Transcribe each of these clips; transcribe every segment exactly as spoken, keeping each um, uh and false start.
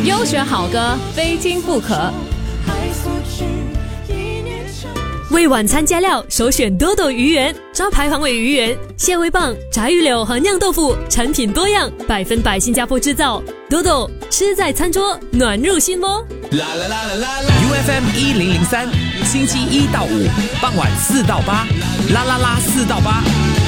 优选好歌，非听不可。 为晚餐加料，首选多多鱼圆，招牌黄尾鱼圆、蟹味棒、炸鱼柳和酿豆腐，产品多样，百分百新加坡制造。多多吃在餐桌，暖入心窝。 啦啦啦啦啦啦 U F M 一零零三，星期一到五傍晚四到八，啦啦啦四到八。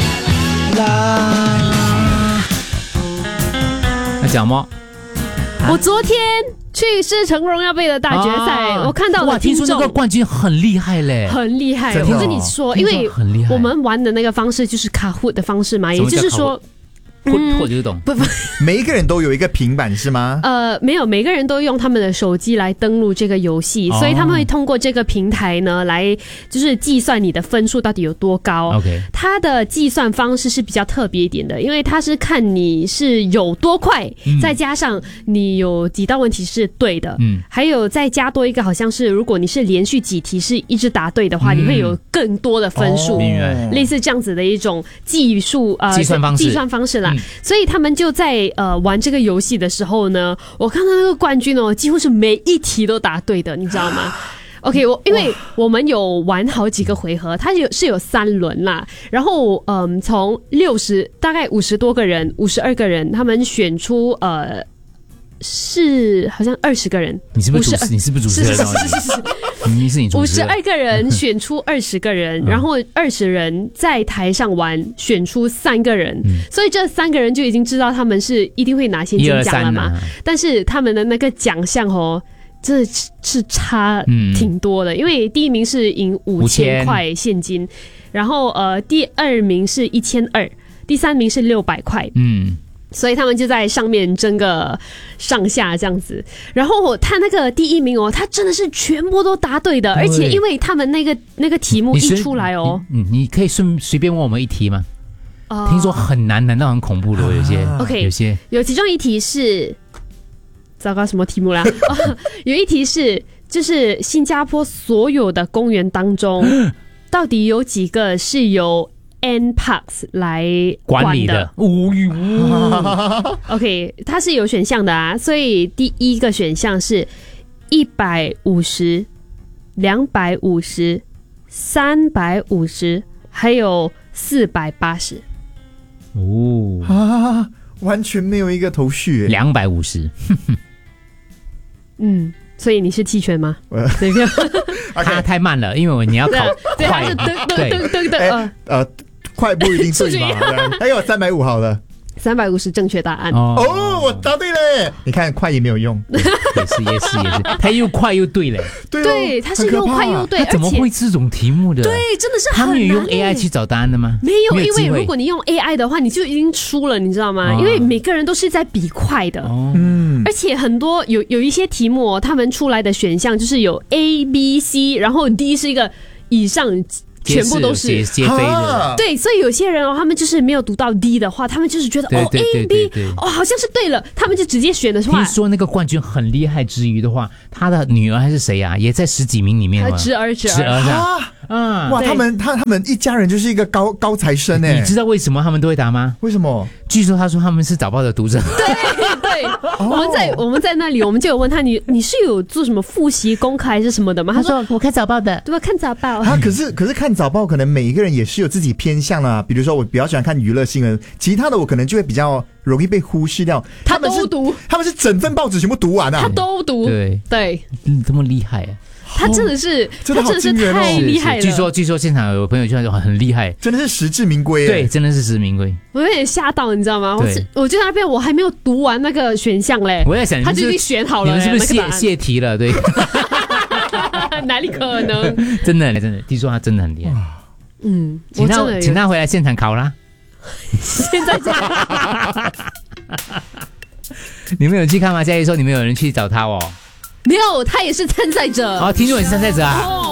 啦，那讲么？ 我昨天去世成荣耀杯的大决赛，啊、我看到哇，听说那个冠军很厉害嘞， 很厉害。 哦、 我跟你说，因为我们玩的那个方式就是 Kahoot 的方式嘛，也就是说。 嗯，我就懂。 不不， 每一个人都有一个平板是吗？ 呃，没有，每个人都用他们的手机来登录这个游戏，哦、所以他们会通过这个平台呢，来就是计算你的分数到底有多高。 OK， 它的计算方式是比较特别一点的，因为它是看你是有多快，嗯、再加上你有几道问题是对的，嗯，还有再加多一个，好像是如果你是连续几题是一直答对的话，嗯、你会有更多的分数， 哦、 类似这样子的一种计数呃计算方式， 计算方式啦。所以他们就在呃玩这个游戏的时候呢，我看到那个冠军哦，几乎是每一题都答对的，你知道吗？OK， 我因为我们有玩好几个回合，它有是有三轮啦，然后嗯，从六十大概五十多个人，五十二个人，他们选出呃是好像二十个人， 你是不是主持？你是不是主持人？ 是是是是是。 明明是你主持人。 五十二个人选出二十个人，然后二十人在台上玩，选出三个人，嗯、所以这三个人就已经知道他们是一定会拿现金奖了嘛。啊、但是他们的那个奖项哦，真的是差挺多的，嗯、因为第一名是赢五千块现金，然后呃第二名是一千二，第三名是六百块。嗯。所以他们就在上面争个上下这样子，然后他那个第一名哦，他真的是全部都答对的，而且因为他们那个那个题目一出来哦， 你 你, 你可以顺随便问我们一题吗？哦、听说很难，难到很恐怖的，有些 OK， 有些有其中一题是，糟糕，什么题目啦？哦、有一题是，就是新加坡所有的公园当中，到底有几个是由N Parks 来管理的， 无语。 OK， 它是有选项的啊，所以第一个选项是一百五十、两百五十、三百五十，还有四百八十。 哦啊，完全没有一个头绪。 两百五十。 嗯，所以你是弃权吗？随便。 他太慢了，因为你要考对， 快。 对，噔噔噔噔噔。 呃。快不一定对嘛？还有三百五好了， 三百五十正确答案哦，哦我答对了。你看快也没有用， 也是也是也是，他又快又对嘞， 对、哦， 对，他是又快又对， 他怎么会这种题目的？ 对，真的是很难。 他们有用 A I 去找答案的吗？ 没有，因为如果你用 A I 的话，你就已经输了，你知道吗？哦、因为每个人都是在比快的，嗯、哦，而且很多有有一些题目、哦，他们出来的选项就是有 A、B、C， 然后 D 是一个以上。全部都是接飞的， 对，所以有些人哦，他们就是没有读到 D 的话，他们就是觉得哦 A B 哦好像是对了，他们就直接选的话。 听说那个冠军很厉害之余的话，他的女儿还是谁啊，也在十几名里面吗？ 侄儿侄儿啊， 嗯，哇，他们他他们一家人就是一个高高材生哎， 你知道为什么他们都会答吗？ 为什么？ 据说他说他们是早报的读者。 对对，我们在我们在那里，我们就有问他，你你是有做什么复习功课还是什么的吗？他说我看早报的， 对吧？看早报啊，可是可是看早报，可能每一个人也是有自己偏向啊。比如说我比较喜欢看娱乐新闻，其他的我可能就会比较容易被忽视掉。 他都读， 他们是整份报纸全部读完啊， 他都读， 对对， 嗯，这么厉害啊！ 他真的是， 真的好惊人哦， 他真的是太厉害了。 据说，据说现场有朋友就说很厉害， 真的是实至名归。 对，真的是实至名归。 我有点吓到，你知道吗？我是我就在那边，我还没有读完那个选项嘞。 我在想， 他就已经选好了， 你们是不是泄泄题了？对， 哪里可能？ 真的，真的，听说他真的很厉害。 嗯， 请他，请他回来现场考啦。 现在这样， 你们有去看吗？嘉义说你们有人去找他哦。 没有，他也是参赛者。 哦，听说你是参赛者啊。